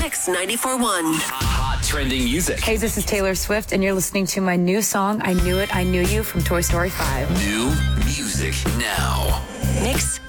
Mix 94.1. Hot trending music. Hey, this is Taylor Swift, and you're listening to my new song, I Knew It, I Knew You, from Toy Story 5. New music now. Mix